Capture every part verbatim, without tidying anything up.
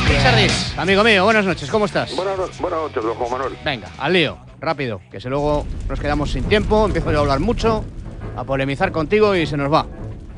Richardis, amigo mío, buenas noches, ¿cómo estás? Buenas, no buenas noches, don Juan Manuel. Venga, al lío, rápido, que si luego nos quedamos sin tiempo, empiezo yo a hablar mucho, a polemizar contigo y se nos va.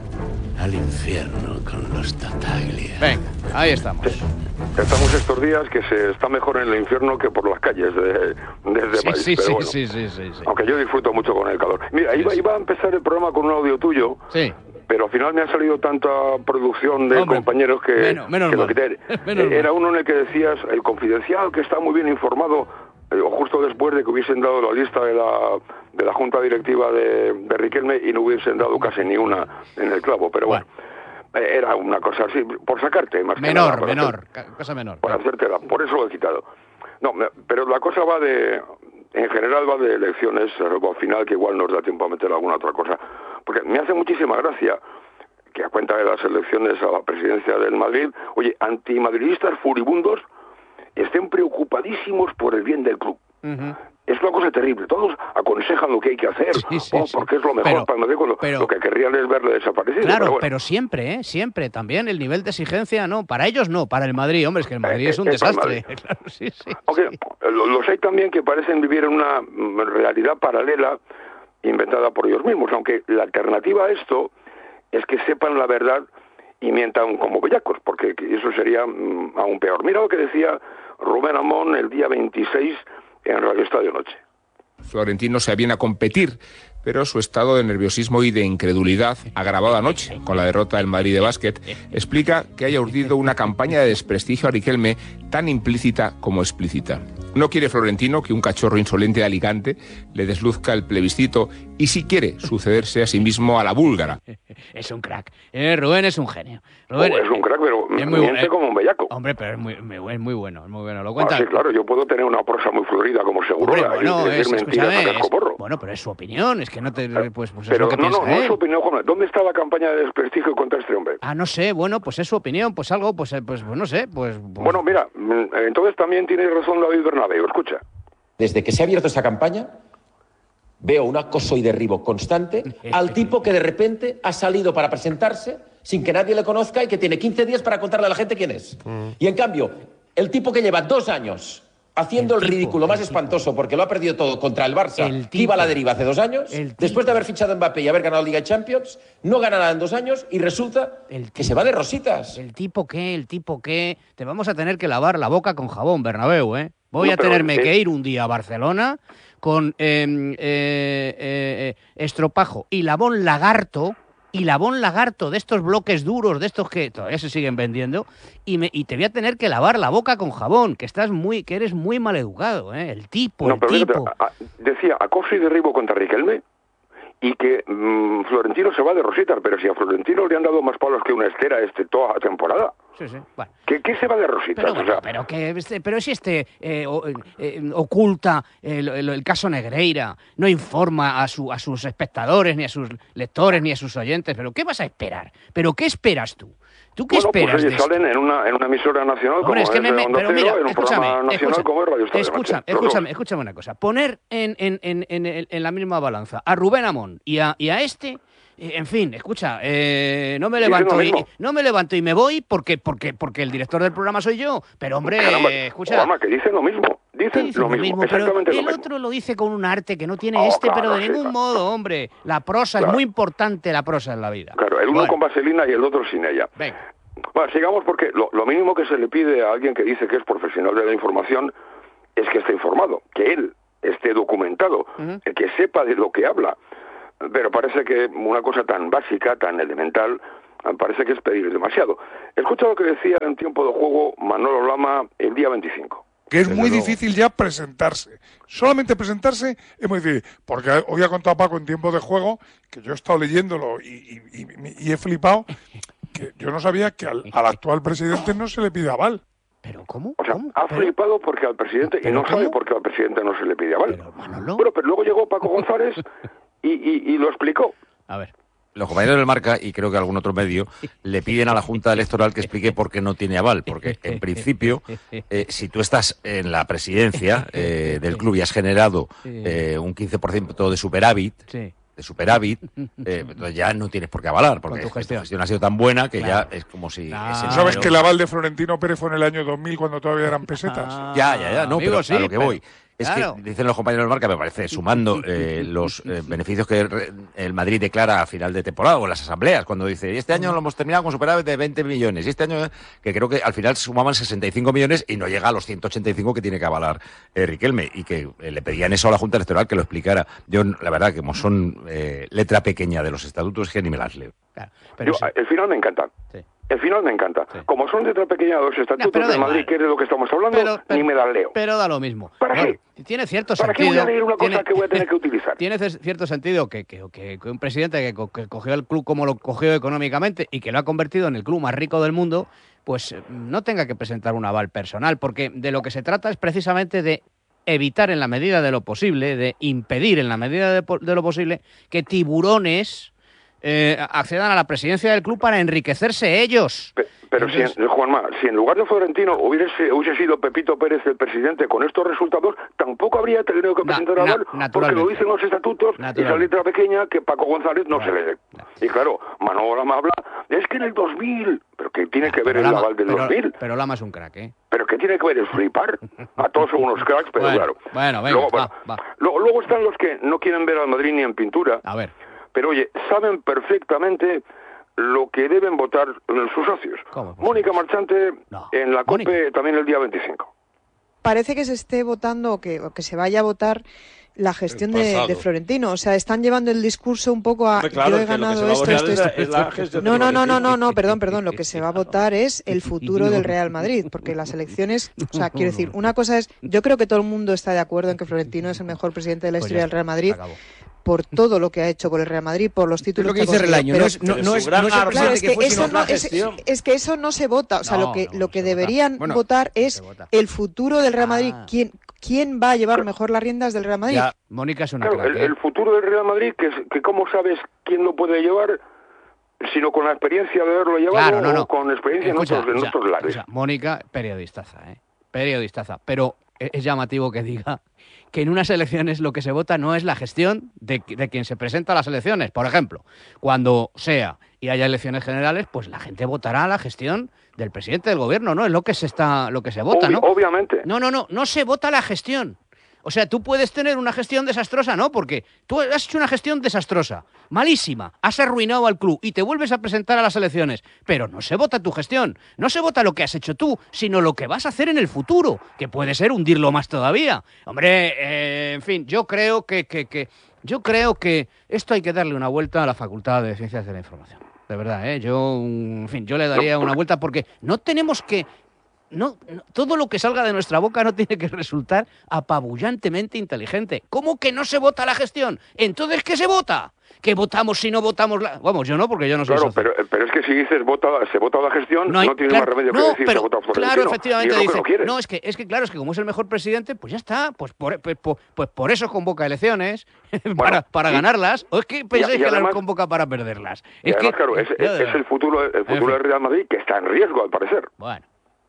Al infierno con los Tattaglia. Venga, ahí estamos. Sí. Estamos estos días que se está mejor en el infierno que por las calles de, de este sí, país. Sí, pero sí, bueno, sí, sí, sí, sí. Aunque yo disfruto mucho con el calor. Mira, Sí, iba, sí. iba a empezar el programa con un audio tuyo. Sí. Pero al final me ha salido tanta producción de Hombre, compañeros que, menos- menos que lo mal. quité. Menos Eh, mal. Era uno en el que decías, el Confidencial, que está muy bien informado, eh, justo después de que hubiesen dado la lista de la, de la Junta Directiva de, de Riquelme y no hubiesen dado casi ni una en el clavo. Pero bueno, eh, era una cosa así, por sacarte más que nada. Menor, para menor, hacer- ca- cosa menor. para hacértela, por eso lo he quitado. No, me- pero la cosa va de, en general va de elecciones, salvo al final que igual nos da tiempo a meter alguna otra cosa, porque me hace muchísima gracia que a cuenta de las elecciones a la presidencia del Madrid, oye, antimadridistas furibundos estén preocupadísimos por el bien del club. Uh-huh. Es una cosa terrible, todos aconsejan lo que hay que hacer, Sí, sí, oh, sí. porque es lo mejor Pero- para el Madrid, cuando pero- lo que querrían es verle desaparecido. Claro, pero, pero, bueno. siempre, ¿eh? Siempre, también el nivel de exigencia, no, para ellos no, para el Madrid, hombre, es que el Madrid Eh, es un eh, para el desastre. Madrid. Claro, sí, sí. Aunque sí. lo- los hay también que parecen vivir en una mm, realidad paralela inventada por ellos mismos, aunque la alternativa a esto es que sepan la verdad y mientan como bellacos, porque eso sería mm, aún peor. Mira lo que decía Rubén Amón el día veintiséis en Radio Estadio Noche. Florentino se aviene a competir, pero su estado de nerviosismo y de incredulidad, agravado anoche con la derrota del Madrid de básquet, explica que haya urdido una campaña de desprestigio a Riquelme tan implícita como explícita. No quiere Florentino que un cachorro insolente de Alicante le desluzca el plebiscito y si quiere sucederse a sí mismo a la búlgara. Es un crack. Eh, Rubén es un genio. Rubén, Oh, es un crack, pero es muy miente bu- eh, como un bellaco. Hombre, pero es muy, muy, es muy bueno, es muy bueno. Lo Ah, cuenta. sí, claro, yo puedo tener una prosa muy florida como Hombre, Segurola bueno, y decir es, mentiras a escúchame, es- cascoporro. bueno, pero es su opinión, es que no te, pues, pues es Pero lo que no, piensa no, no es él. su opinión, Juan. ¿Dónde está la campaña de desprestigio contra este hombre? Ah, no sé, bueno, pues es su opinión, pues algo, pues, eh, pues, pues no sé, pues, pues- Bueno, mira, mm, entonces también tiene razón David Bernabéu, escucha. Desde que se ha abierto esta campaña, veo un acoso y derribo constante al tipo que de repente ha salido para presentarse sin que nadie le conozca y que tiene quince días para contarle a la gente quién es. Y en cambio, el tipo que lleva dos años haciendo el, El tipo, ridículo más el tipo. espantoso porque lo ha perdido todo contra el Barça, El que iba a la tipo. deriva hace dos años, El tipo. después de haber fichado a Mbappé y haber ganado Liga de Champions, no gana nada en dos años y resulta El que tipo. se va de rositas. El tipo qué, el tipo qué. Te vamos a tener que lavar la boca con jabón, Bernabéu, ¿eh? Voy No, a pero, tenerme eh, que ir un día a Barcelona con eh, eh, eh, eh, estropajo y labón lagarto, y labón lagarto de estos bloques duros, de estos que todavía se siguen vendiendo, y, me, y te voy a tener que lavar la boca con jabón, que estás muy, que eres muy maleducado, ¿eh? El tipo, No, el pero fíjate, tipo. a- a- decía acoso y derribo contra Riquelme y que mm, Florentino se va de rositas, pero si a Florentino le han dado más palos que una estera este toda la temporada, Sí, sí. Bueno. ¿qué, qué se va de rositas? Pero O bueno, sea, pero que este- pero si este eh, o- eh, oculta el, el- el caso Negreira, no informa a, su, a sus espectadores, ni a sus lectores, ni a sus oyentes, pero ¿qué vas a esperar? ¿Pero qué esperas tú? ¿Tú qué bueno, esperas pues de oye, esto? salen en una, en una emisora nacional Hombre, es como que es me, me- Onda pero Cero, mira, en un escúchame, programa nacional escúchame, como es Radio Estadio escucha, Noche. Los dos. escúchame, escúchame una cosa. Poner en, en, en, en, el- en la misma balanza a Rubén Amón y a, y a este, eh, en fin, escucha, eh, no me Dicen levanto lo y, mismo. no me levanto y me voy porque, porque, porque el director del programa soy yo. Pero hombre, Caramba, escucha. Juanma, que dicen lo mismo. Sí, Dicen dicen lo mismo, pero exactamente lo el mismo. otro lo dice con un arte que no tiene Oh, este, claro, pero de sí, ningún claro. modo, hombre. La prosa Claro. es muy importante, la prosa en la vida. Claro, el uno Bueno, con vaselina y el otro sin ella. venga. Bueno, sigamos porque lo, lo mínimo que se le pide a alguien que dice que es profesional de la información es que esté informado, que él esté documentado, Ujú. que sepa de lo que habla. Pero parece que una cosa tan básica, tan elemental, parece que es pedir demasiado. Escucha lo que decía en tiempo de juego Manolo Lama el día veinticinco. Que es Desde muy luego. difícil ya presentarse. Solamente presentarse es muy difícil. Porque hoy ha contado Paco en tiempo de juego, que yo he estado leyéndolo y, y- y- y he flipado, que yo no sabía que al, al actual presidente no se le pide aval. ¿Pero cómo? O sea, ¿Cómo? ha ¿Pero- flipado porque al presidente, y ¿pero no sabe cómo? por qué al presidente no se le pide aval. Pero, Manolo. Bueno, pero luego llegó Paco González y, y- y lo explicó. A ver. Los compañeros del Marca, y creo que algún otro medio, le piden a la Junta Electoral que explique por qué no tiene aval. Porque, en principio, eh, si tú estás en la presidencia eh, del club y has generado eh, un quince por ciento de superávit, Sí. de superávit, eh, entonces ya no tienes por qué avalar, porque tu tu gestión. gestión ha sido tan buena que Claro. ya es como si... Claro. ese ¿Tú sabes número- que el aval de Florentino Pérez fue en el año dos mil cuando todavía eran pesetas? Ah, Ya, ya, ya, no, amigo, pero sí, a lo que pero- voy. Es claro. que dicen los compañeros del Marca, me parece, sumando eh, los eh, beneficios que re- el Madrid declara a final de temporada o en las asambleas, cuando dice, este año lo hemos terminado con superávit de veinte millones, y este año, eh, que creo que al final sumaban sesenta y cinco millones y no llega a los ciento ochenta y cinco que tiene que avalar eh, Riquelme, y que eh, le pedían eso a la Junta Electoral que lo explicara. Yo, la verdad, que como son eh, letra pequeña de los estatutos, que ni me las leo. Claro, pero Yo, sí. El final me encanta. Sí. El final me encanta. Sí. Como son de letra pequeña los estatutos No, pero da de Madrid, igual. que es de lo que estamos hablando, Pero- pero- ni me las leo. Pero da lo mismo. ¿Para Bueno, qué? Tiene cierto ¿Para qué sentido. voy a leer una cosa tiene- que voy a tener que utilizar? Tiene ce- cierto sentido que, que- que- que un presidente que, co- que cogió el club como lo cogió económicamente y que lo ha convertido en el club más rico del mundo, pues eh, no tenga que presentar un aval personal, porque de lo que se trata es precisamente de evitar en la medida de lo posible, de impedir en la medida de, po- de lo posible que tiburones eh, accedan a la presidencia del club para enriquecerse ellos. Pe- Pero Entonces- si, en, Juanma, si en lugar de Florentino hubiese, hubiese sido Pepito Pérez el presidente con estos resultados, tampoco habría tenido que Na- presentar na- aval, porque naturalmente. lo dicen los estatutos, y esa Naturalmente. letra pequeña que Paco González no Claro. se lee. Y claro, Manolo Lama habla, es que en el dos mil, pero ¿qué tiene que ver Pero el Lama- aval del pero- dos mil? Pero Lama es un crack, ¿eh? ¿Pero qué tiene que ver? ¿Es flipar? A todos son unos cracks, pero Bueno, claro. bueno, venga, luego, va, va. Luego, luego están los que no quieren ver al Madrid ni en pintura, A ver. pero oye, saben perfectamente lo que deben votar sus socios. ¿Cómo? Mónica Marchante No. en la Mónica. COPE también el día veinticinco. Parece que se esté votando o que, o que se vaya a votar la gestión El de, pasado. de Florentino. O sea, están llevando el discurso un poco a Hombre, claro, yo he es que lo que ganado se va a esto, votar esto, es la- esto. es la gestión de No, no, no, no, Florentino. no, no, perdón, perdón. Lo que se va a votar es el futuro del Real Madrid, porque las elecciones, o sea, quiero decir, una cosa es, yo creo que todo el mundo está de acuerdo en que Florentino es el mejor presidente de la Pues historia ya del Real está, Madrid se acabó. por todo lo que ha hecho por el Real Madrid, por los Es títulos lo que ha dice conseguido. Relaño, Pero- no es, no, pero no su es, gran no es el arma- Claro, presidente es que que, fue, eso sino no, la es, gestión. es que eso no se vota. O sea, No, lo que, no, lo no que se vota. deberían Bueno, votar no es se vota. el futuro del Real Madrid. Ah. ¿Quién, quién va a llevar mejor las riendas del Real Madrid? Ya, Mónica es una Claro, crack, el, ¿eh? el futuro del Real Madrid, que, es- que cómo sabes quién lo puede llevar, sino con la experiencia de haberlo llevado Claro, no, no. o con experiencia Escucha, en otros, en escucha, otros lares. escucha, Mónica, periodistaza, ¿eh? Periodistaza. Pero es es llamativo que diga que en unas elecciones lo que se vota no es la gestión de, de quien se presenta a las elecciones. Por ejemplo, cuando sea y haya elecciones generales, pues la gente votará la gestión del presidente del gobierno, ¿no? Es lo que se está, lo que se vota, Obvi- ¿no? Obviamente. No, no, no, no se vota la gestión. O sea, tú puedes tener una gestión desastrosa, ¿no? Porque tú has hecho una gestión desastrosa, malísima, has arruinado al club y te vuelves a presentar a las elecciones. Pero no se vota tu gestión, no se vota lo que has hecho tú, sino lo que vas a hacer en el futuro, que puede ser hundirlo más todavía. Hombre, eh, en fin, yo creo que, que, que, yo creo que esto hay que darle una vuelta a la Facultad de Ciencias de la Información. De verdad, ¿eh? Yo, en fin, yo le daría una vuelta porque no tenemos que... No, no, todo lo que salga de nuestra boca no tiene que resultar apabullantemente inteligente. ¿Cómo que no se vota la gestión? Entonces, ¿qué se vota? ¿Qué votamos si no votamos la...? Vamos, yo no, porque yo no soy Claro, socio. pero, pero es que si dices vota, se vota la gestión, no, hay- tiene claro, más remedio no, que decir pero, se vota Florentino. claro, Y efectivamente es lo que dice, no quieres. no, es que, es que claro, es que como es el mejor presidente, pues ya está, pues por, pues, por- pues por eso convoca elecciones, para, para y- ganarlas, o es que pensáis y que además- las convoca para perderlas. Y Es además, que, claro, es, yo de es el futuro, el futuro fin. del Real Madrid que está en riesgo, al parecer. Bueno,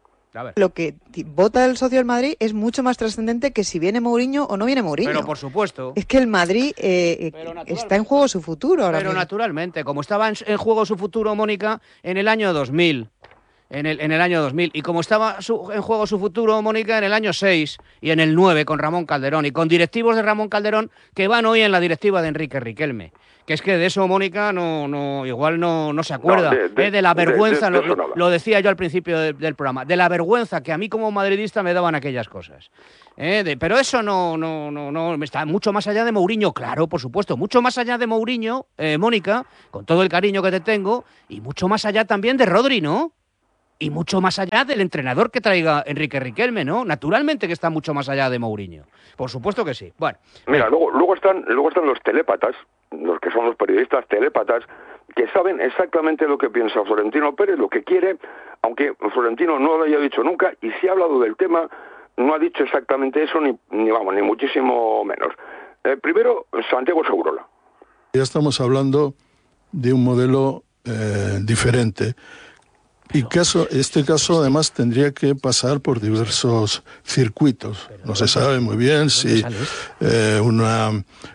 a ver. Lo que ti- vota el socio del Madrid es mucho más trascendente que si viene Mourinho o no viene Mourinho. Pero por supuesto. Es que el Madrid eh, eh, Pero naturalmente. está en juego su futuro ahora Pero mismo. naturalmente, como estaba en, en juego su futuro, Mónica, en el año dos mil, en el, en el año dos mil, y como estaba su- en juego su futuro, Mónica, en el año seis y en el nueve con Ramón Calderón, y con directivos de Ramón Calderón que van hoy en la directiva de Enrique Riquelme. Que es que de eso Mónica no, no igual no, no se acuerda, No, de- de- ¿eh? de la de- de- vergüenza, de lo, eso lo- nada. lo decía yo al principio de- del programa, de la vergüenza que a mí como madridista me daban aquellas cosas. ¿eh? De- pero eso no, no, no, no, está mucho más allá de Mourinho, claro, por supuesto, mucho más allá de Mourinho, eh, Mónica, con todo el cariño que te tengo, y mucho más allá también de Rodri, ¿no? Y mucho más allá del entrenador que traiga Enrique Riquelme, ¿no? Naturalmente que está mucho más allá de Mourinho. Por supuesto que sí. Bueno, Mira, luego, luego están, luego están los telépatas, los que son los periodistas telépatas, que saben exactamente lo que piensa Florentino Pérez, lo que quiere, aunque Florentino no lo haya dicho nunca, y si ha hablado del tema, no ha dicho exactamente eso, ni, ni vamos, ni muchísimo menos. Eh, primero, Santiago Segurola. Ya estamos hablando de un modelo eh, diferente, Y caso, este caso además tendría que pasar por diversos circuitos. Pero no se sabe muy bien si eh, una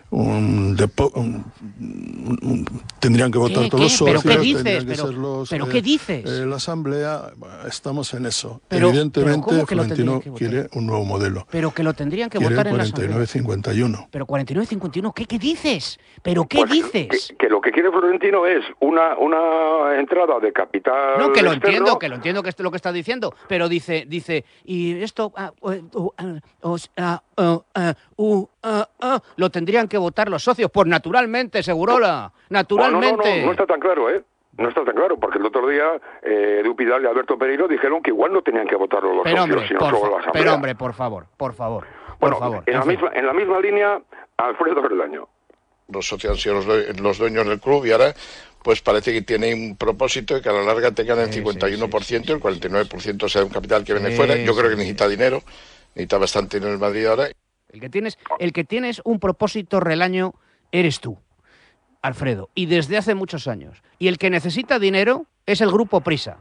un, depo, un, un, un tendrían que votar ¿Qué, todos los socios. ¿Pero qué dices? Que Pero, ser los, ¿pero eh, qué dices? Eh, la asamblea, estamos en eso. Pero, Evidentemente, pero Florentino quiere un nuevo modelo. Pero que lo tendrían que quiere votar en la cuarenta y nueve cincuenta y uno. Pero cuarenta y nueve cincuenta y uno, ¿qué, qué dices? ¿Pero qué pues dices? Que, que lo que quiere Florentino es una, una entrada de capital No, que lo externo. entiendo, que lo entiendo que es lo que está diciendo, pero dice, dice, y esto, uh, uh, uh, uh, uh, uh, uh, lo tendrían que votar los socios, pues naturalmente, Segurola, naturalmente. No, no, no, no, no está tan claro, ¿eh? No está tan claro, porque el otro día eh, Edu Pidal y Alberto Pereiro dijeron que igual no tenían que votarlo los pero socios, hombre, sino por solo fa- la asamblea. Pero hombre, por favor, por favor, por bueno, favor. En, en la fin. misma, en la misma línea, Alfredo Verdaño. Los socios han sido los, due- los dueños del club y ahora pues parece que tiene un propósito de que a la larga tengan el Sí, cincuenta y uno por ciento sí, sí, y el cuarenta y nueve por ciento sea un capital que viene Sí, fuera. Yo creo que sí, necesita sí. dinero, necesita bastante dinero en Madrid ahora. El que tienes, el que tienes un propósito relaño eres tú, Alfredo, y desde hace muchos años. Y el que necesita dinero es el Grupo Prisa.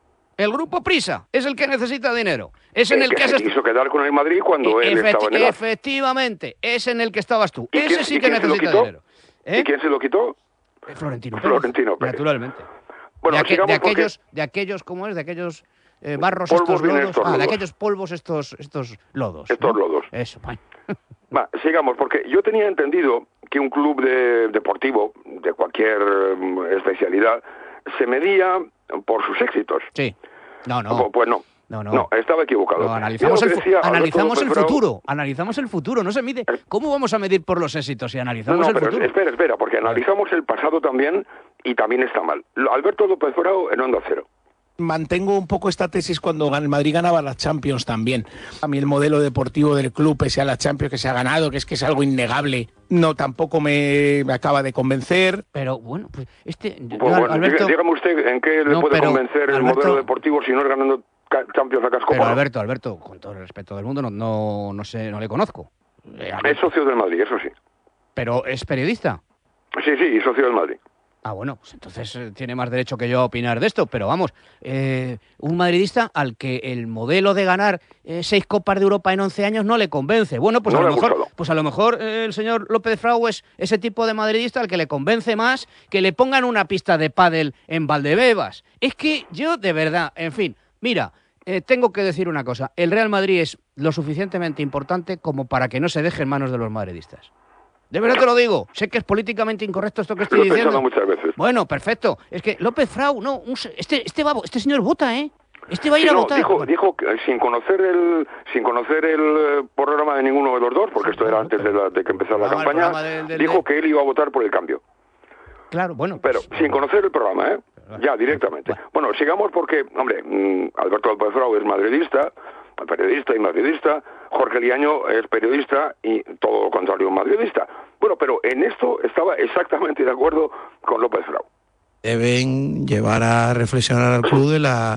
El Grupo Prisa es el que necesita dinero. Es en el, el que, que se has... quiso quedar con el Madrid cuando E- él efecti- estaba en el A S. Efectivamente, es en el que estabas tú. ¿Y Ese quién- sí y que quién se lo necesita quitó? dinero. ¿Eh? ¿Y quién se lo quitó? Eh, Florentino Pérez. Florentino Pérez. Naturalmente. Bueno, de, aqu- sigamos de porque- aquellos, de aquellos, ¿cómo es? De aquellos eh, barros, Polvos estos vienen lodos. estos Ah, de lodos. aquellos polvos, estos, estos lodos. Estos ¿no? lodos. Eso, bueno. Va, sigamos, porque yo tenía entendido que un club de, deportivo, de cualquier um, especialidad, se medía por sus éxitos. Sí. No, no. Pues, pues no. No, no. No, estaba equivocado. No, analizamos Mira el, lo fu- que decía Alberto analizamos el López Bravo. futuro. Analizamos el futuro. No se mide. ¿Cómo vamos a medir por los éxitos si No, analizamos no, el pero futuro? espera, espera, porque analizamos el pasado también y también está mal. Alberto López Bravo en Onda Cero. Mantengo un poco esta tesis cuando el Madrid ganaba las Champions también. A mí el modelo deportivo del club, pese a las Champions que se ha ganado, que es que es algo innegable, no tampoco me, me acaba de convencer. Pero bueno, pues este... Pues, yo, bueno, Alberto, diga- dígame usted en qué le No, puede pero, convencer el Alberto- modelo deportivo si no es ganando ca- Champions a casco pero porro. Alberto, Alberto, con todo el respeto del mundo, no, no, no sé, no le conozco. Eh, Es socio del Madrid, eso sí. Pero es periodista. Sí, sí, y socio del Madrid. Ah, bueno, pues entonces eh, tiene más derecho que yo a opinar de esto, pero vamos, eh, un madridista al que el modelo de ganar eh, seis Copas de Europa en once años no le convence. Bueno, pues No a lo le ha mejor, gustado. pues a lo mejor eh, el señor López Frau es ese tipo de madridista al que le convence más que le pongan una pista de pádel en Valdebebas. Es que yo, de verdad, en fin, mira, eh, tengo que decir una cosa, el Real Madrid es lo suficientemente importante como para que no se deje en manos de los madridistas. De verdad te lo digo. Sé que es políticamente incorrecto esto que estoy Lo he diciendo. pensado muchas veces. Bueno, perfecto. Es que López Frau, no, un se- este, este, va, a vo- este señor vota, ¿eh? Este va a ir Sí, a no, votar. dijo, dijo que, eh, sin conocer el sin conocer el eh, programa de ninguno de los dos, porque esto era antes de, la- de que empezara la Ah, el campaña, programa del- del- dijo que él iba a votar por el cambio. Claro, bueno. Pero pues, sin conocer el programa, ¿eh? Ya, directamente. Bueno. Bueno, sigamos porque, hombre, mm, Alberto López Frau es madridista, periodista y madridista, Jorge Liaño es periodista y todo lo contrario, madridista. Bueno, pero en esto estaba exactamente de acuerdo con López Frau. Deben llevar a reflexionar al club de la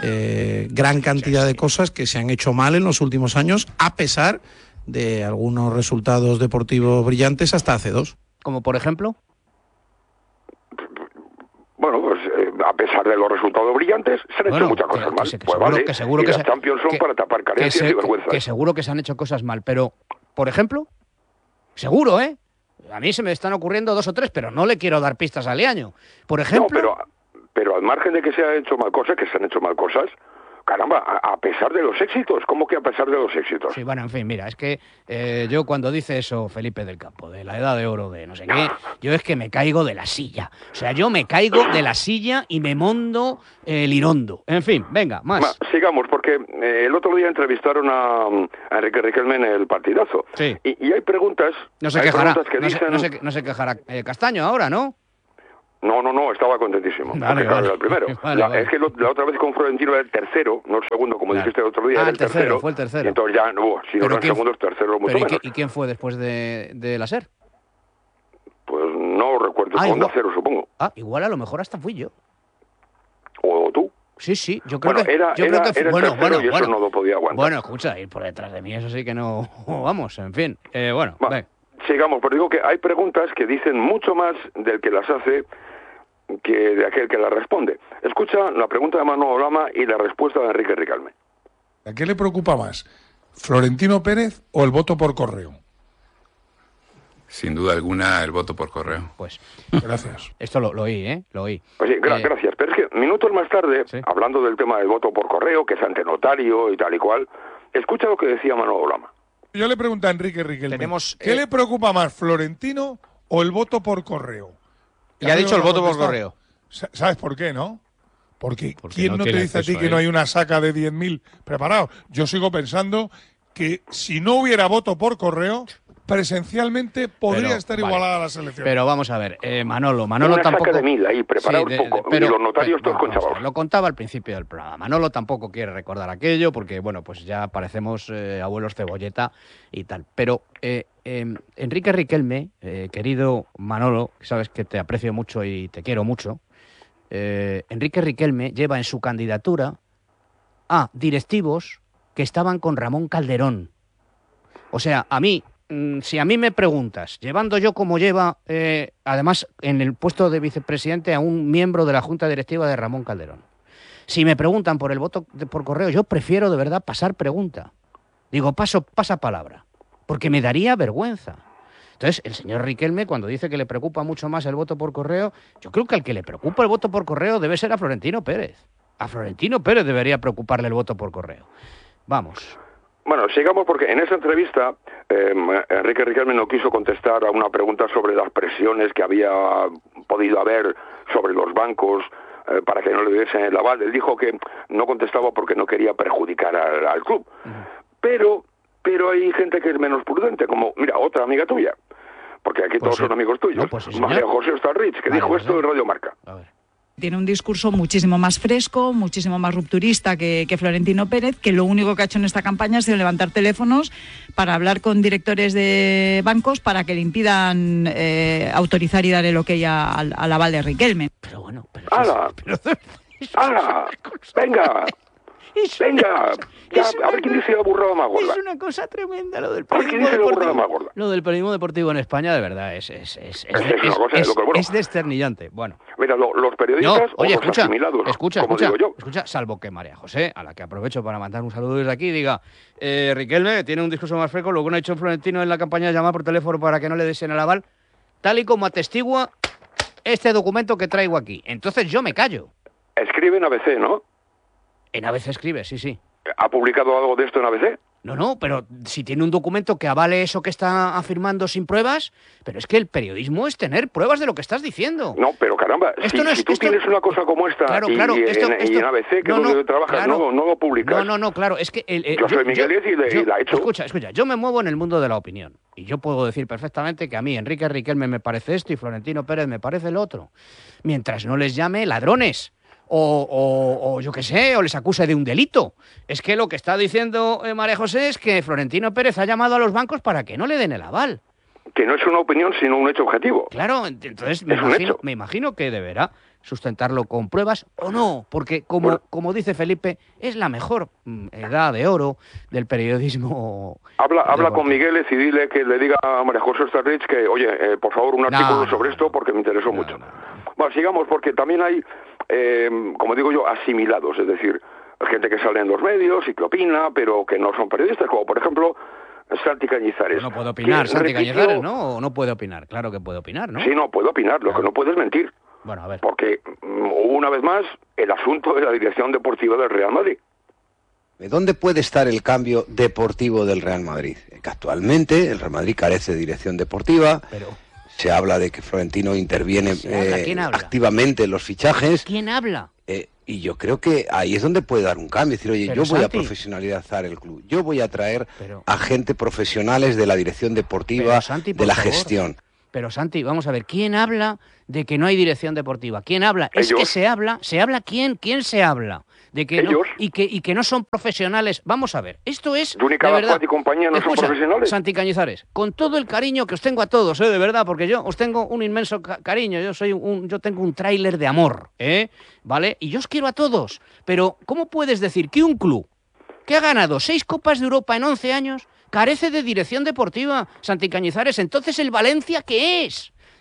eh, gran cantidad de cosas que se han hecho mal en los últimos años, a pesar de algunos resultados deportivos brillantes hasta hace dos. Como por ejemplo. Bueno, pues eh, a pesar de los resultados brillantes, se han Bueno, hecho muchas que- cosas que mal. se- que Pues seguro- vale, que seguro y que las se- Champions son que- para tapar Que, carencias se- y vergüenzas. que seguro que se han hecho cosas mal, pero, por ejemplo, seguro, ¿eh? A mí se me están ocurriendo dos o tres, pero no le quiero dar pistas a Liaño. Por No, ejemplo, pero, pero al margen de que se han hecho mal cosas, que se han hecho mal cosas, caramba, a, a pesar de los éxitos, ¿cómo que a pesar de los éxitos? sí, bueno, en fin, mira, es que eh, yo cuando dice eso Felipe del Campo, de la edad de oro, de no sé qué, yo es que me caigo de la silla. O sea, yo me caigo de la silla y me mondo eh, lirondo. En fin, venga, más. Ma, sigamos, porque eh, el otro día entrevistaron a, a Enrique Riquelme en el partidazo. Sí. Y, y hay preguntas, No se hay quejará, preguntas que no, se, dicen... no, se, no se quejará eh, Castaño ahora, ¿no? No, no, no, estaba contentísimo. Vale, porque, claro, vale. era el primero. Vale, la, vale. Es que lo- la otra vez con Florentino era el tercero, no el segundo, como Claro. dijiste el otro día, Ah, era el el tercero, tercero. fue el tercero. Y entonces ya, no, si no Pero eran ¿quién- segundos, tercero, mucho Pero ¿y, menos. qué- y quién fue después de, de la SER? Pues no recuerdo, Ah, con Onda igual. Cero, supongo. Ah, igual a lo mejor hasta fui yo. O tú. Sí, sí, yo creo Bueno, que... era, yo era, creo que era el bueno, tercero bueno, y eso bueno. no lo podía aguantar. Bueno, escucha, ir por detrás de mí, eso sí que no... Vamos, en fin. Eh, bueno, Va, ven. sigamos, pero digo que hay preguntas que dicen mucho más del que las hace que de aquel que la responde. Escucha la pregunta de Manolo Lama y la respuesta de Enrique Riquelme. ¿A qué le preocupa más, Florentino Pérez o el voto por correo? Sin duda alguna, el voto por correo. Pues, gracias. Esto lo, lo oí, ¿eh? Lo oí. Pues sí, gra- Eh, gracias. Pero es que minutos más tarde, sí. hablando del tema del voto por correo, que es ante notario y tal y cual, escucha lo que decía Manolo Lama. Yo le pregunto a Enrique Riquelme, Tenemos, ¿qué eh, le preocupa más, Florentino o el voto por correo? Ya ha dicho el voto por correo. Sa- ¿Sabes por qué, no? Porque, Porque ¿quién no no, te tiene dice a ti acceso que a no él. hay una saca de diez mil preparados? Yo sigo pensando que si no hubiera voto por correo, presencialmente podría Pero, estar vale. igualada la selección. Pero vamos a ver, eh, Manolo, Manolo Una tampoco... saca de mil ahí, preparados Sí, de- poco, de- pero- y los notarios pero- todos con vamos a ver, chavalos. Lo contaba al principio del programa. Manolo tampoco quiere recordar aquello porque, bueno, pues ya parecemos eh, abuelos cebolleta y tal. Pero eh, eh, Enrique Riquelme, eh, querido Manolo, sabes que te aprecio mucho y te quiero mucho, eh, Enrique Riquelme lleva en su candidatura a directivos que estaban con Ramón Calderón. O sea, a mí, mm, si a mí me preguntas, llevando yo como lleva, eh, además en el puesto de vicepresidente a un miembro de la Junta Directiva de Ramón Calderón, si me preguntan por el voto de- por correo, yo prefiero de verdad pasar pregunta. Digo, paso, pasa palabra, porque me daría vergüenza. Entonces, el señor Riquelme, cuando dice que le preocupa mucho más el voto por correo, yo creo que al que le preocupa el voto por correo debe ser a Florentino Pérez. A Florentino Pérez debería preocuparle el voto por correo. Vamos. Bueno, sigamos porque en esa entrevista eh, Enrique Riquelme no quiso contestar a una pregunta sobre las presiones que había podido haber sobre los bancos eh, para que no le diesen el aval. Él dijo que no contestaba porque no quería perjudicar al, al club. Pero, pero hay gente que es menos prudente, como, mira, otra amiga tuya, porque aquí Pues todos sí. son amigos tuyos, No, pues sí, señor. María José Starrich, que María dijo José. esto en Radio Marca. A ver. Tiene un discurso muchísimo más fresco, muchísimo más rupturista que, que Florentino Pérez, que lo único que ha hecho en esta campaña ha sido levantar teléfonos para hablar con directores de bancos para que le impidan eh, autorizar y dar el ok a- al, al aval de Riquelme. Pero bueno, pero... ¡Hala! ¡Hala! ¡Venga! ¡Venga! Ya, a ver quién dice la burrada más gorda. Es una cosa tremenda lo del A ver quién periodismo dice la burrada deportivo. más gorda. Lo del periodismo deportivo en España, de verdad, es, es, es, es, Es que es una cosa de es- lo que, bueno. es desternillante. Bueno, Mira, lo- los no, periodistas oye, o los escucha, asimilados, escucha, como escucha, digo yo. escucha, salvo que María José, a la que aprovecho para mandar un saludo desde aquí, diga, eh, Riquelme tiene un discurso más fresco, lo que no ha hecho Florentino en la campaña de llamar por teléfono para que no le desen el aval, tal y como atestigua este documento que traigo aquí. Entonces yo me callo. Escribe en A B C, ¿no? En A B C escribe, sí, sí. ¿Ha publicado algo de esto en A B C? No, no, pero si tiene un documento que avale eso que está afirmando sin pruebas, pero es que el periodismo es tener pruebas de lo que estás diciendo. No, pero caramba, Esto si, no es- si tú esto- tienes una cosa como esta Claro, y, claro, y esto- en, y esto- en A B C, que no, es donde no, trabajas, claro. no, no lo publicas. No, no, no, claro, es que... el- el- Yo soy Miguel y le- y la he hecho. Escucha, escucha, yo me muevo en el mundo de la opinión y yo puedo decir perfectamente que a mí Enrique Riquelme me parece esto y Florentino Pérez me parece el otro. Mientras no les llame ladrones o, o- o yo qué sé, o les acuse de un delito. Es que lo que está diciendo eh, María José es que Florentino Pérez ha llamado a los bancos para que no le den el aval. Que no es una opinión, sino un hecho objetivo. Claro, ent- entonces me Es un imagino, hecho. me imagino que deberá sustentarlo con pruebas o no, porque como, Bueno. como dice Felipe, es la mejor mm, edad de oro del periodismo. Habla, habla deportivo. con Miguel y dile que le diga a María José Starrich que, oye, eh, por favor, un No, artículo no, sobre no, esto no. porque me interesó No, mucho. no, no. Bueno, sigamos, porque también hay, eh, como digo yo, asimilados, es decir, gente que sale en los medios y que opina, pero que no son periodistas, como por ejemplo Santi Cañizares. No puede opinar, que Santi repitió- Cañizares, ¿no? ¿O no puede opinar? Claro que puede opinar, ¿no? Sí, no, puede opinar, lo que no puede es mentir. Bueno, a ver. Porque mm, hubo una vez más el asunto de la dirección deportiva del Real Madrid. ¿Dónde puede estar el cambio deportivo del Real Madrid? Que actualmente el Real Madrid carece de dirección deportiva. Pero, Se habla de que Florentino interviene Se habla, eh, ¿quién habla? activamente en los fichajes. ¿quién habla? eh, y yo creo que ahí es donde puede dar un cambio. Es decir, oye, Pero, yo voy Santi. a profesionalizar el club. Yo voy a traer Pero- a gente profesionales de la dirección deportiva, Pero, Santi, por de la favor. gestión. Pero Santi, vamos a ver, ¿quién habla de que no hay dirección deportiva? ¿Quién habla? Es Ellos. que se habla, ¿se habla quién? ¿Quién se habla? De que no, Ellos. y que y que no son profesionales. Vamos a ver, esto es Juni de Calafat verdad. y compañía no son Escucha, profesionales. Santi Cañizares, con todo el cariño que os tengo a todos, ¿eh? De verdad, porque yo os tengo un inmenso ca- cariño, yo soy un yo tengo un tráiler de amor, ¿eh? ¿Vale? Y yo os quiero a todos, pero ¿cómo puedes decir que un club que ha ganado seis Copas de Europa en once años carece de dirección deportiva, Santi Cañizares? Entonces, ¿el Valencia qué es?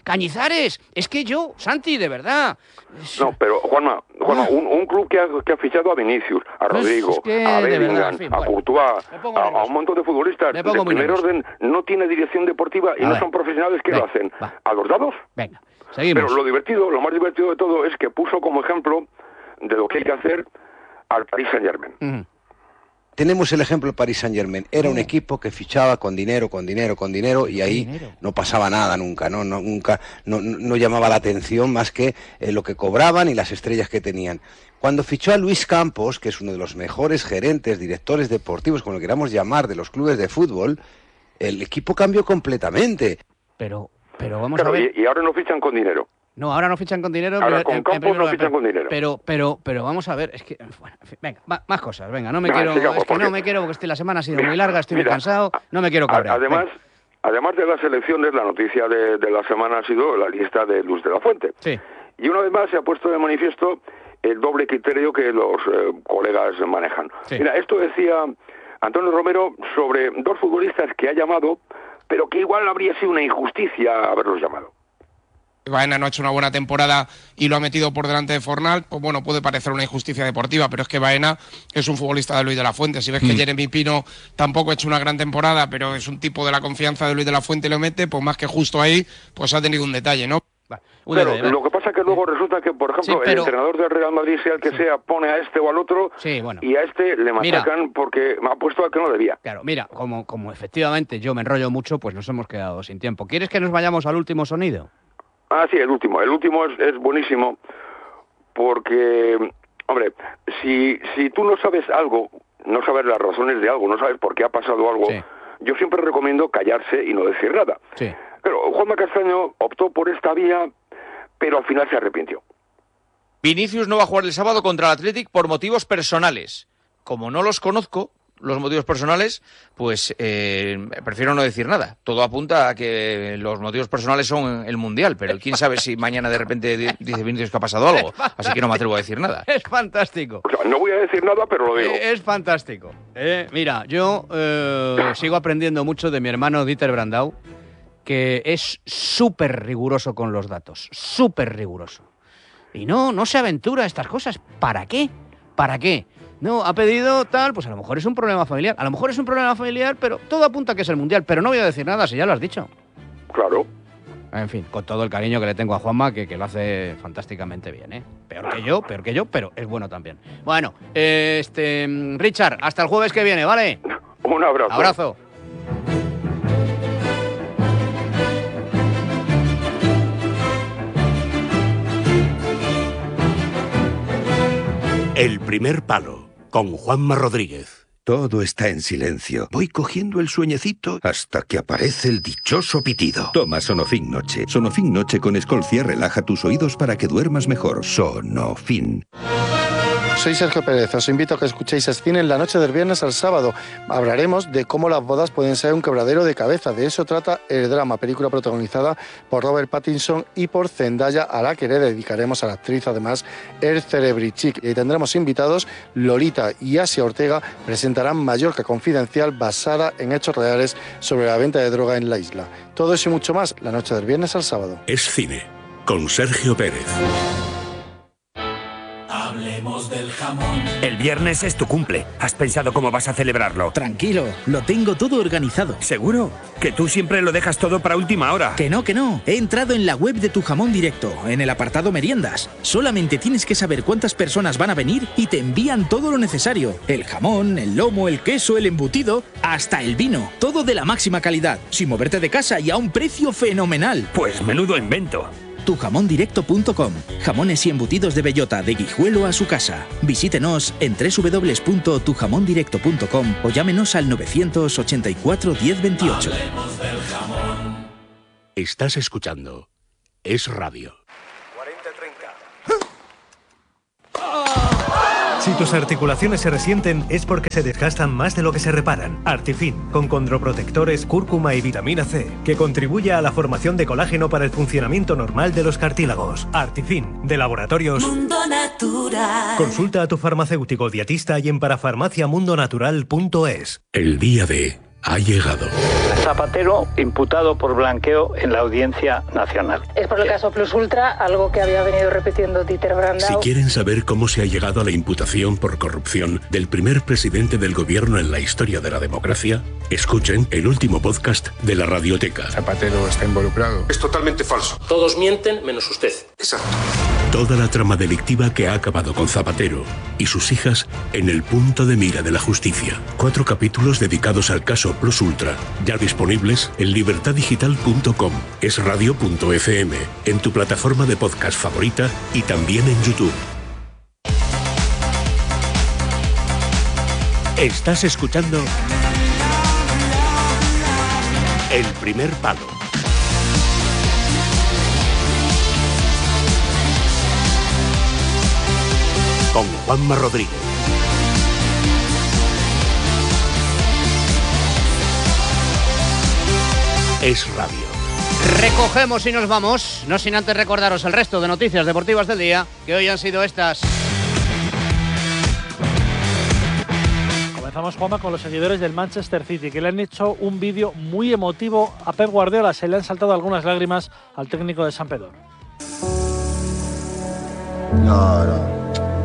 Cañizares, es que yo, Santi, de verdad. No, pero Juanma, Juanma un, un club que ha, que ha fichado a Vinicius, a Rodrigo, es que, a de Bellingham, verdad, en fin, a bueno, Courtois, me pongo a, a nervioso. un montón de futbolistas Me de pongo muy primer nervioso. orden, no tiene dirección deportiva y A no ver. son profesionales que Venga, lo hacen. va. ¿A los dados? Venga, seguimos. Pero lo divertido, lo más divertido de todo es que puso como ejemplo de lo que hay que hacer al Paris Saint-Germain. Ujú. Tenemos el ejemplo del Paris Saint-Germain. Era un equipo que fichaba con dinero, con dinero, con dinero, y ahí Dinero. no pasaba nada nunca, ¿no? No, nunca, no, no llamaba la atención más que eh, lo que cobraban y las estrellas que tenían. Cuando fichó a Luis Campos, que es uno de los mejores gerentes, directores deportivos, como lo queramos llamar, de los clubes de fútbol, el equipo cambió completamente. Pero, pero vamos Claro, a ver. y, y ahora no fichan con dinero. No, ahora no fichan con dinero. Ahora pero- con en- en Campos primer no lugar, fichan pero- con dinero. Pero, pero, pero vamos a ver, es que, bueno, en fin, venga, va- más cosas, venga, no me Venga, quiero, sigamos, es que porque- no me quiero, porque este- la semana ha sido muy larga, estoy Mira, muy cansado, no me quiero A- cabrear. Además, venga. además de las elecciones, la noticia de, de la semana ha sido la lista de Luis de la Fuente. Sí. Y una vez más se ha puesto de manifiesto el doble criterio que los eh, colegas manejan. Sí. Mira, esto decía Antonio Romero sobre dos futbolistas que ha llamado, pero que igual habría sido una injusticia haberlos llamado. Baena no ha hecho una buena temporada y lo ha metido por delante de Fornal, pues bueno, puede parecer una injusticia deportiva, pero es que Baena es un futbolista de Luis de la Fuente. Si ves que Mm. Jeremy Pino tampoco ha hecho una gran temporada, pero es un tipo de la confianza de Luis de la Fuente y lo mete, pues más que justo ahí, pues ha tenido un detalle, ¿no? Un Claro, detalle, lo que pasa es que luego resulta que, por ejemplo, Sí, pero- el entrenador del Real Madrid, sea el que sea, pone a este o al otro, Sí, bueno. y a este le Mira. machacan porque ha puesto al que no debía. Claro, mira, como, como efectivamente yo me enrollo mucho, pues nos hemos quedado sin tiempo. ¿Quieres que nos vayamos al último sonido? Ah, sí, el último. El último es, es buenísimo porque, hombre, si, si tú no sabes algo, no sabes las razones de algo, no sabes por qué ha pasado algo, Sí. yo siempre recomiendo callarse y no decir nada. Sí. Pero Juanma Castaño optó por esta vía, pero al final se arrepintió. Vinicius no va a jugar el sábado contra el Athletic por motivos personales. Como no los conozco, los motivos personales, pues eh, prefiero no decir nada. Todo apunta a que los motivos personales son el Mundial, pero quién sabe si mañana de repente di- dice Vinicius que ha pasado algo. Así que no me atrevo a decir nada. Es fantástico. O sea, no voy a decir nada, pero lo digo. Eh, Es fantástico. Eh, mira, yo eh, sigo aprendiendo mucho de mi hermano Dieter Brandau, que es súper riguroso con los datos, súper riguroso. Y no, no se aventura a estas cosas. ¿Para qué? ¿Para qué? No, ha pedido tal, pues a lo mejor es un problema familiar. A lo mejor es un problema familiar, pero todo apunta a que es el Mundial. Pero no voy a decir nada, si ya lo has dicho. Claro. En fin, con todo el cariño que le tengo a Juanma, que, que lo hace fantásticamente bien, ¿eh? Peor que yo, peor que yo, pero es bueno también. Bueno, eh, este Richard, hasta el jueves que viene, ¿vale? Un abrazo. Abrazo. El primer palo, con Juanma Rodríguez. Todo está en silencio. Voy cogiendo el sueñecito hasta que aparece el dichoso pitido. Toma Sonofin Noche. Sonofin Noche con Escolcia relaja tus oídos para que duermas mejor. Sonofin. Soy Sergio Pérez, os invito a que escuchéis Escine en la noche del viernes al sábado. Hablaremos de cómo las bodas pueden ser un quebradero de cabeza. De eso trata El Drama, película protagonizada por Robert Pattinson y por Zendaya, a la que le dedicaremos a la actriz, además, el Cerebrichic. Y tendremos invitados, Lolita y Asia Ortega presentarán Mallorca Confidencial, basada en hechos reales sobre la venta de droga en la isla. Todo eso y mucho más, la noche del viernes al sábado. Es cine, con Sergio Pérez. Hablemos del jamón. El viernes es tu cumple. ¿Has pensado cómo vas a celebrarlo? Tranquilo, lo tengo todo organizado. ¿Seguro? Que tú siempre lo dejas todo para última hora. Que no, que no. He entrado en la web de Tu Jamón Directo, en el apartado meriendas. Solamente tienes que saber cuántas personas van a venir y te envían todo lo necesario. El jamón, el lomo, el queso, el embutido, hasta el vino. Todo de la máxima calidad, sin moverte de casa y a un precio fenomenal. Pues menudo invento. tu jamón directo punto com. Jamones y embutidos de bellota, de Guijuelo a su casa. Visítenos en doble u doble u doble u punto tu jamón directo punto com o llámenos al novecientos ochenta y cuatro diez veintiocho. Hablemos del jamón. Estás escuchando Es Radio. Si tus articulaciones se resienten es porque se desgastan más de lo que se reparan. Artifin, con condroprotectores, cúrcuma y vitamina C, que contribuye a la formación de colágeno para el funcionamiento normal de los cartílagos. Artifin, de Laboratorios Mundo Natural. Consulta a tu farmacéutico dietista y en parafarmaciamundonatural punto es. El día de ha llegado. Zapatero imputado por blanqueo en la Audiencia Nacional. Es por el caso Plus Ultra, algo que había venido repitiendo Dieter Brandau. Si quieren saber cómo se ha llegado a la imputación por corrupción del primer presidente del gobierno en la historia de la democracia, escuchen el último podcast de la Radioteca. Zapatero está involucrado. Es totalmente falso. Todos mienten menos usted. Exacto. Toda la trama delictiva que ha acabado con Zapatero y sus hijas en el punto de mira de la justicia. Cuatro capítulos dedicados al caso Plus Ultra, ya disponibles en libertad digital punto com, es radio punto efe eme, en tu plataforma de podcast favorita y también en YouTube. Estás escuchando El Primer Palo. Con Juanma Rodríguez. Es radio. Recogemos y nos vamos, no sin antes recordaros el resto de noticias deportivas del día, que hoy han sido estas. Comenzamos, Juanma, con los seguidores del Manchester City, que le han hecho un vídeo muy emotivo a Pep Guardiola. Se le han saltado algunas lágrimas al técnico de San Pedro. No, no.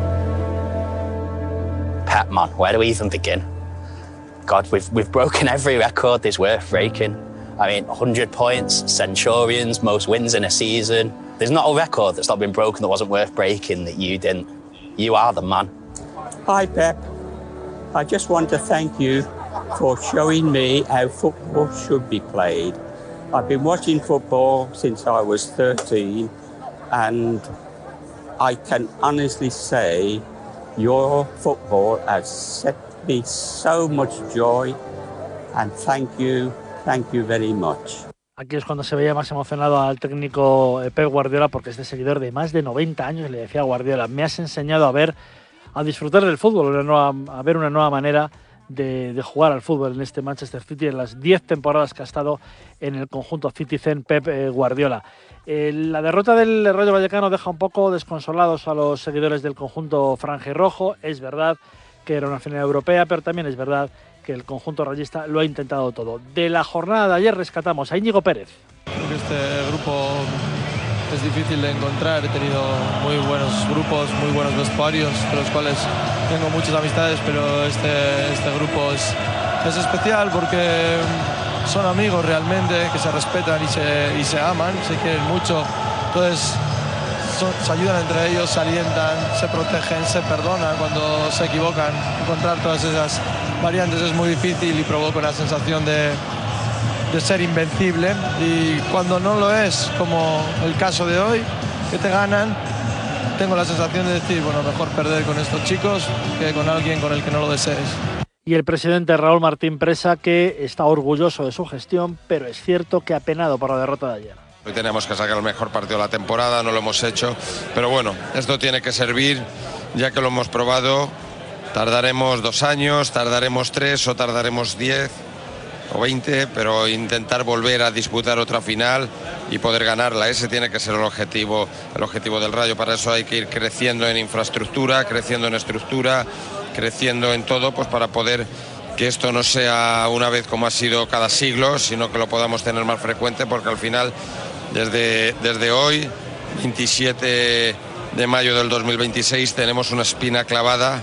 Pep, man, where do we even begin? God, we've we've broken every record that's worth breaking. I mean, one hundred points, Centurions, most wins in a season. There's not a record that's not been broken that wasn't worth breaking that you didn't. You are the man. Hi, Pep. I just want to thank you for showing me how football should be played. I've been watching football since I was thirteen, and I can honestly say your football has set me so much joy, and thank you, thank you very much. Aquí es cuando se veía más emocionado al técnico Pep Guardiola, porque este seguidor de más de noventa años le decía a Guardiola: me has enseñado a ver, a disfrutar del fútbol, una nueva, a ver una nueva manera de, de jugar al fútbol en este Manchester City, en las diez temporadas que ha estado en el conjunto Citizen Pep Guardiola. Eh, la derrota del Rayo Vallecano deja un poco desconsolados a los seguidores del conjunto franjirrojo. Es verdad que era una final europea, pero también es verdad que el conjunto rayista lo ha intentado todo. De la jornada de ayer rescatamos a Íñigo Pérez. Creo que este grupo es difícil de encontrar. He tenido muy buenos grupos, muy buenos vestuarios, de los cuales tengo muchas amistades, pero este, este grupo es, es especial porque son amigos realmente, que se respetan y se, y se aman, se quieren mucho. Entonces son, se ayudan entre ellos, se alientan, se protegen, se perdonan cuando se equivocan. Encontrar todas esas variantes es muy difícil y provoca una sensación de, de ser invencible. Y cuando no lo es, como el caso de hoy, que te ganan, tengo la sensación de decir, bueno, mejor perder con estos chicos que con alguien con el que no lo desees. Y el presidente Raúl Martín Presa, que está orgulloso de su gestión, pero es cierto que ha penado por la derrota de ayer. Hoy tenemos que sacar el mejor partido de la temporada, no lo hemos hecho, pero bueno, esto tiene que servir, ya que lo hemos probado. Tardaremos dos años, tardaremos tres o tardaremos diez o veinte, pero intentar volver a disputar otra final y poder ganarla, ese tiene que ser el objetivo, el objetivo del Rayo. Para eso hay que ir creciendo en infraestructura, creciendo en estructura, creciendo en todo, pues para poder que esto no sea una vez como ha sido cada siglo, sino que lo podamos tener más frecuente, porque al final, desde, desde hoy, veintisiete de mayo del dos mil veintiséis, tenemos una espina clavada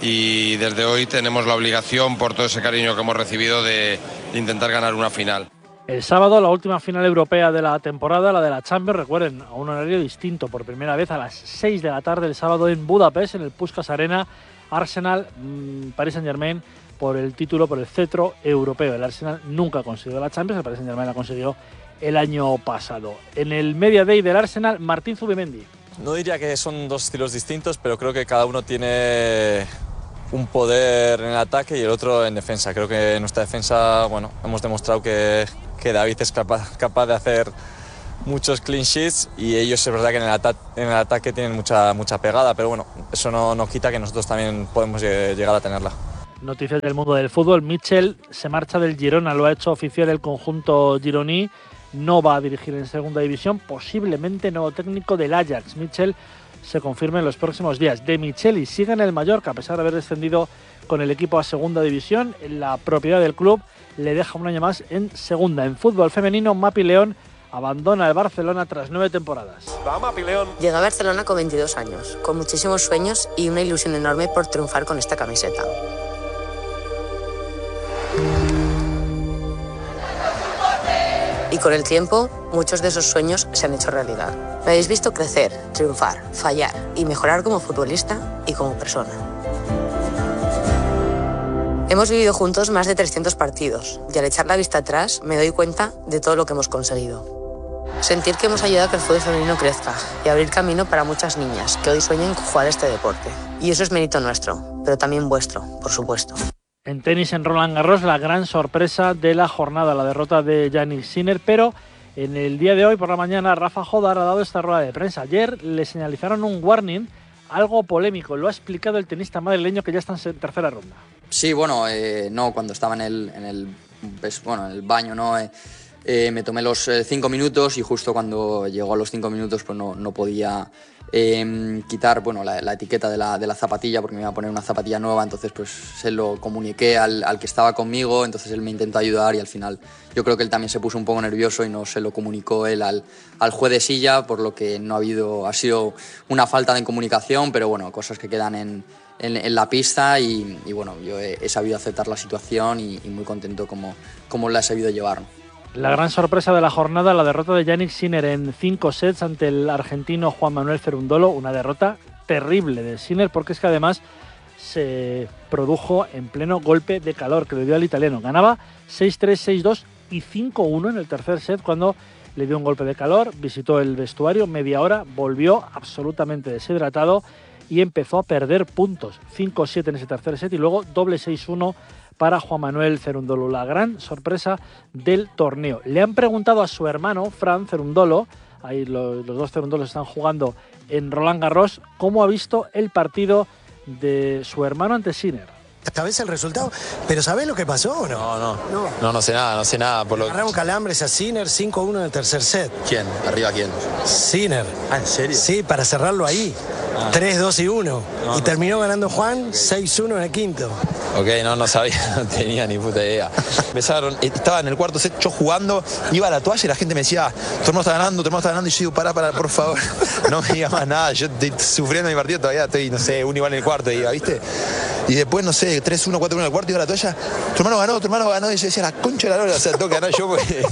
y desde hoy tenemos la obligación, por todo ese cariño que hemos recibido, de, de intentar ganar una final. El sábado, la última final europea de la temporada, la de la Champions, recuerden, a un horario distinto, por primera vez a las seis de la tarde el sábado en Budapest, en el Puskás Arena. Arsenal, mmm, Paris Saint-Germain, por el título, por el cetro europeo. El Arsenal nunca ha conseguido la Champions, el Paris Saint-Germain la consiguió el año pasado. En el Media Day del Arsenal, Martín Zubimendi. No diría que son dos estilos distintos, pero creo que cada uno tiene un poder en el ataque y el otro en defensa. Creo que en nuestra defensa, bueno, hemos demostrado que, que David es capaz, capaz de hacer muchos clean sheets y ellos es verdad que en el, ata en el ataque tienen mucha, mucha pegada, pero bueno, eso no, no quita que nosotros también podemos llegar a tenerla. Noticias del mundo del fútbol. Mitchell se marcha del Girona, lo ha hecho oficial el conjunto gironí, no va a dirigir en segunda división, posiblemente nuevo técnico del Ajax. Mitchell se confirma en los próximos días. De Micheli sigue en el Mallorca, a pesar de haber descendido con el equipo a segunda división. La propiedad del club le deja un año más en segunda. En fútbol femenino, Mapi León abandona el Barcelona tras nueve temporadas. Llegué a Barcelona con veintidós años, con muchísimos sueños y una ilusión enorme por triunfar con esta camiseta. Y con el tiempo, muchos de esos sueños se han hecho realidad. Me habéis visto crecer, triunfar, fallar y mejorar como futbolista y como persona. Hemos vivido juntos más de trescientos partidos y al echar la vista atrás me doy cuenta de todo lo que hemos conseguido. Sentir que hemos ayudado a que el fútbol femenino crezca y abrir camino para muchas niñas que hoy sueñan con jugar este deporte. Y eso es mérito nuestro, pero también vuestro, por supuesto. En tenis, en Roland Garros, la gran sorpresa de la jornada, la derrota de Jannik Sinner, pero en el día de hoy por la mañana Rafa Jodar ha dado esta rueda de prensa. Ayer le señalizaron un warning, algo polémico, lo ha explicado el tenista madrileño que ya está en tercera ronda. Sí, bueno, eh, no, cuando estaba en el, en el, pues, bueno, en el baño, ¿no? Eh, eh, me tomé los eh, cinco minutos y justo cuando llegó a los cinco minutos pues no, no podía eh, quitar bueno, la, la etiqueta de la, de la zapatilla porque me iba a poner una zapatilla nueva, entonces pues se lo comuniqué al, al que estaba conmigo, entonces él me intentó ayudar y al final yo creo que él también se puso un poco nervioso y no se lo comunicó él al, al juez de silla, por lo que no ha habido, ha sido una falta de comunicación, pero bueno, cosas que quedan en En, en la pista y, y bueno, yo he, he sabido aceptar la situación y, y muy contento como, como la he sabido llevar. La gran sorpresa de la jornada, la derrota de Jannik Sinner en cinco sets ante el argentino Juan Manuel Cerundolo, una derrota terrible de Sinner porque es que además se produjo en pleno golpe de calor que le dio al italiano. Ganaba seis tres, seis dos y cinco uno en el tercer set cuando le dio un golpe de calor, visitó el vestuario, media hora, volvió absolutamente deshidratado y empezó a perder puntos, cinco siete en ese tercer set y luego doble seis uno para Juan Manuel Cerundolo, la gran sorpresa del torneo. Le han preguntado a su hermano, Fran Cerundolo, ahí los, los dos Cerundolos están jugando en Roland Garros, cómo ha visto el partido de su hermano ante Sinner. ¿Sabés el resultado? ¿Pero sabés lo que pasó o no? No, no, no, no, no sé nada, no sé nada. Por lo... Agarraron calambres a Sinner cinco uno en el tercer set. ¿Quién? ¿Arriba quién? Sinner. Ah, ¿en serio? Sí, para cerrarlo ahí. Ah. tres dos y uno. No, y no terminó sé. ganando Juan okay. seis uno en el quinto. Ok, no, no sabía, no tenía ni puta idea. Empezaron, estaba en el cuarto set, yo jugando, iba a la toalla y la gente me decía, tu hermano está ganando, tu hermano está ganando, y yo digo, pará, pará, por favor, no me digas más nada, yo estoy sufriendo mi partido todavía, estoy, no sé, un igual en el cuarto, iba, ¿viste? Y después, no sé, tres uno, cuatro uno en el cuarto, iba a la toalla, tu hermano ganó, tu hermano ganó, y yo decía, la concha de la lora, o sea, tengo que ganar yo porque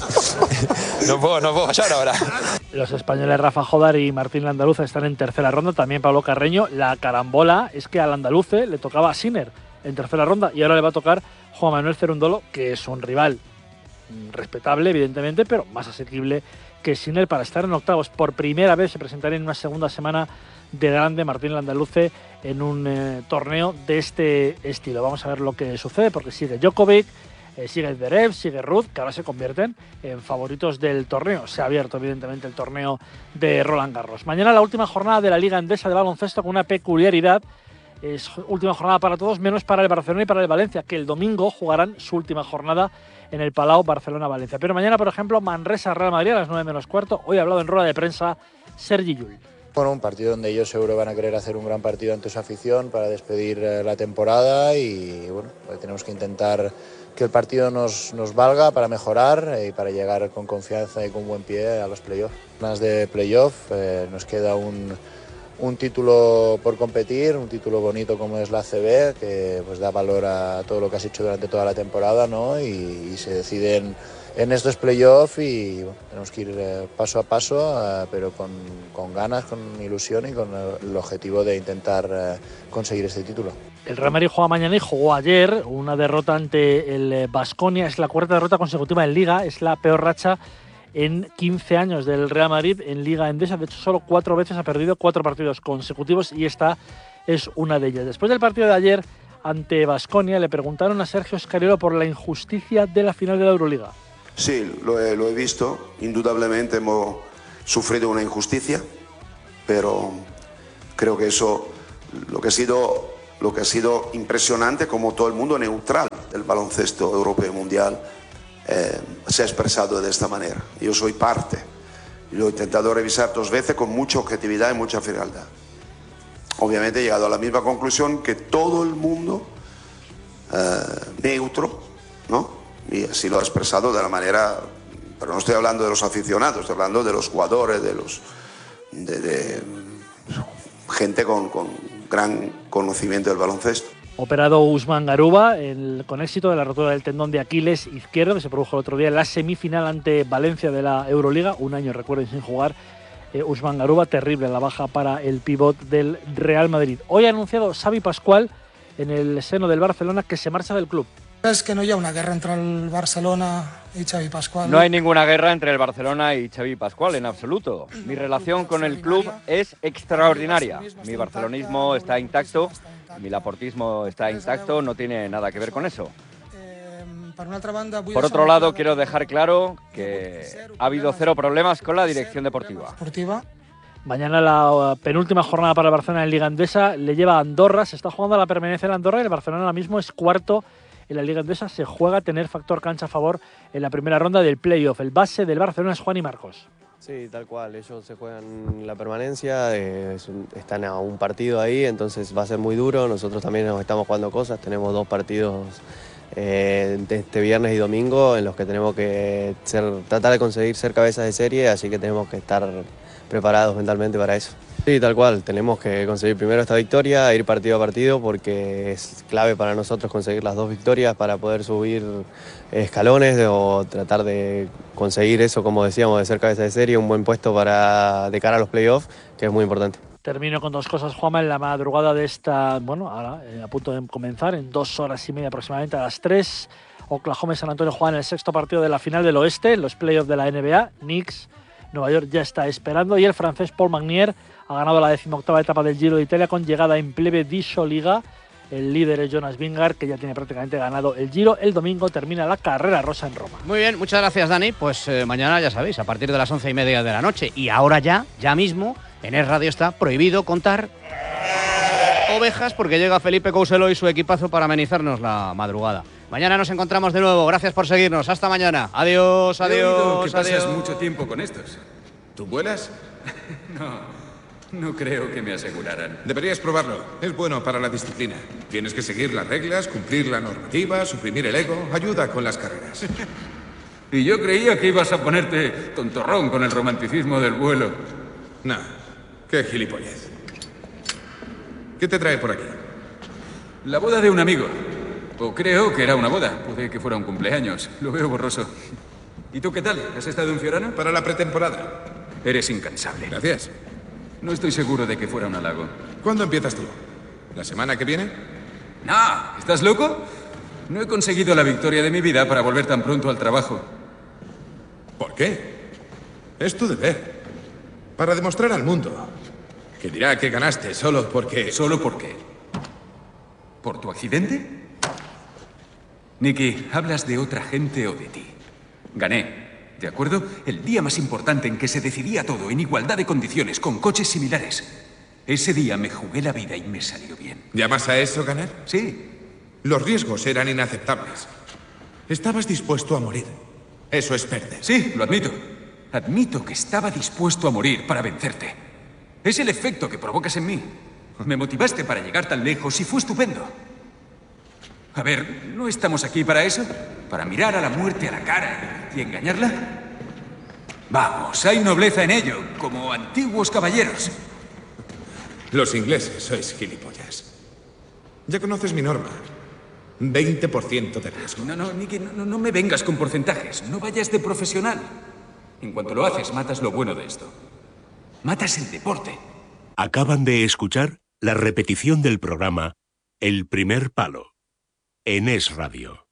no puedo, no puedo fallar ahora. Los españoles Rafa Jodar y Martín Landaluce están en tercera ronda, también Pablo Carreño. La carambola es que al Landaluce le tocaba a Sinner en tercera ronda y ahora le va a tocar Juan Manuel Cerundolo, que es un rival respetable, evidentemente, pero más asequible que Sinner para estar en octavos. Por primera vez se presentará en una segunda semana de grande Martín Landaluce en un eh, torneo de este estilo. Vamos a ver lo que sucede porque sigue Djokovic, eh, sigue Zverev, sigue Ruud, que ahora se convierten en favoritos del torneo. Se ha abierto evidentemente el torneo de Roland Garros. Mañana la última jornada de la Liga Endesa de baloncesto con una peculiaridad. Es última jornada para todos, menos para el Barcelona y para el Valencia, que el domingo jugarán su última jornada en el Palau Barcelona-Valencia. Pero mañana, por ejemplo, Manresa-Real Madrid a las nueve menos cuarto. Hoy ha hablado en rueda de prensa Sergi Llull. Bueno, un partido donde ellos seguro van a querer hacer un gran partido ante su afición para despedir eh, la temporada y bueno, pues tenemos que intentar que el partido nos, nos valga para mejorar eh, y para llegar con confianza y con buen pie a los playoffs. Más de playoff, eh, nos queda un, un título por competir, un título bonito como es la A C B, que pues da valor a todo lo que has hecho durante toda la temporada, ¿no? y, y se deciden en estos playoffs y bueno, tenemos que ir eh, paso a paso, eh, pero con, con ganas, con ilusión y con el, el objetivo de intentar eh, conseguir este título. El Real Madrid juega mañana y jugó ayer una derrota ante el Baskonia. Es la cuarta derrota consecutiva en Liga, es la peor racha en quince años del Real Madrid en Liga Endesa. De hecho, solo cuatro veces ha perdido cuatro partidos consecutivos y esta es una de ellas. Después del partido de ayer ante Baskonia le preguntaron a Sergio Scariolo por la injusticia de la final de la Euroliga. Sí, lo he, lo he visto. Indudablemente hemos sufrido una injusticia, pero creo que eso, lo que ha sido, lo que ha sido impresionante, como todo el mundo neutral del baloncesto europeo y mundial, eh, se ha expresado de esta manera. Yo soy parte. Lo he intentado revisar dos veces con mucha objetividad y mucha frialdad. Obviamente he llegado a la misma conclusión que todo el mundo eh, neutro, ¿no? y así lo ha expresado de la manera, pero no estoy hablando de los aficionados, estoy hablando de los jugadores, de los de, de gente con, con gran conocimiento del baloncesto. Operado Usman Garuba el, con éxito de la rotura del tendón de Aquiles izquierdo que se produjo el otro día en la semifinal ante Valencia de la Euroliga, un año recuerden sin jugar. eh, Usman Garuba, terrible la baja para el pívot del Real Madrid. Hoy ha anunciado Xavi Pascual en el seno del Barcelona que se marcha del club. Es que no hay una guerra entre el Barcelona y Xavi Pascual. No hay ninguna guerra entre el Barcelona y Xavi Pascual, en absoluto. Mi relación con el club es extraordinaria. Mi barcelonismo está intacto, mi laportismo está intacto, no tiene nada que ver con eso. Por otro lado, quiero dejar claro que ha habido cero problemas con la dirección deportiva. Mañana la penúltima jornada para el Barcelona en Liga Endesa le lleva a Andorra, se está jugando a la permanencia en Andorra y el Barcelona ahora mismo es cuarto en la Liga Endesa, se juega a tener factor cancha a favor en la primera ronda del playoff. El base del Barcelona es Juan y Marcos. Sí, tal cual, ellos se juegan la permanencia, eh, es un, están a un partido ahí, entonces va a ser muy duro, nosotros también nos estamos jugando cosas, tenemos dos partidos eh, de este viernes y domingo en los que tenemos que ser, tratar de conseguir ser cabezas de serie, así que tenemos que estar preparados mentalmente para eso. Sí, tal cual, tenemos que conseguir primero esta victoria, ir partido a partido porque es clave para nosotros conseguir las dos victorias para poder subir escalones o tratar de conseguir eso, como decíamos, de ser cabeza de serie, un buen puesto para de cara a los playoffs, que es muy importante. Termino con dos cosas, Juanma, en la madrugada de esta, bueno, ahora eh, a punto de comenzar, en dos horas y media aproximadamente a las tres, Oklahoma y San Antonio juegan el sexto partido de la final del oeste, en los playoffs de la N B A, Knicks, Nueva York ya está esperando y el francés Paul Magnier ha ganado la decimoctava etapa del Giro de Italia con llegada en plebe di Soliga. El líder es Jonas Vingegaard, que ya tiene prácticamente ganado el Giro. El domingo termina la carrera rosa en Roma. Muy bien, muchas gracias, Dani. Pues eh, mañana, ya sabéis, a partir de las once y media de la noche. Y ahora ya, ya mismo, en Es Radio está prohibido contar ovejas porque llega Felipe Couselo y su equipazo para amenizarnos la madrugada. Mañana nos encontramos de nuevo. Gracias por seguirnos. Hasta mañana. Adiós, adiós, He oído que adiós. pasas mucho tiempo con estos. ¿Tú vuelas? No. No creo que me aseguraran. Deberías probarlo. Es bueno para la disciplina. Tienes que seguir las reglas, cumplir la normativa, suprimir el ego. Ayuda con las carreras. Y yo creía que ibas a ponerte tontorrón con el romanticismo del vuelo. No. Qué gilipollez. ¿Qué te trae por aquí? La boda de un amigo. O creo que era una boda. Puede que fuera un cumpleaños. Lo veo borroso. ¿Y tú qué tal? ¿Has estado en Fiorano? Para la pretemporada. Eres incansable. Gracias. No estoy seguro de que fuera un halago. ¿Cuándo empiezas tú? ¿La semana que viene? No, ¿estás loco? No he conseguido la victoria de mi vida para volver tan pronto al trabajo. ¿Por qué? Es tu deber. Para demostrar al mundo que dirá que ganaste solo porque... ¿Solo por qué? ¿Por tu accidente? Nicky, hablas de otra gente o de ti. Gané. ¿De acuerdo? El día más importante en que se decidía todo en igualdad de condiciones, con coches similares. Ese día me jugué la vida y me salió bien. ¿Llamas a eso ganar? Sí. Los riesgos eran inaceptables. Estabas dispuesto a morir. Eso es perder. Sí, lo admito. Admito que estaba dispuesto a morir para vencerte. Es el efecto que provocas en mí. Me motivaste para llegar tan lejos y fue estupendo. A ver, ¿no estamos aquí para eso? ¿Para mirar a la muerte a la cara y engañarla? Vamos, hay nobleza en ello, como antiguos caballeros. Los ingleses sois gilipollas. Ya conoces mi norma. veinte por ciento de riesgo. No, no, Nicky, no, no me vengas con porcentajes. No vayas de profesional. En cuanto lo haces, matas lo bueno de esto. Matas el deporte. Acaban de escuchar la repetición del programa El Primer Palo en Es Radio.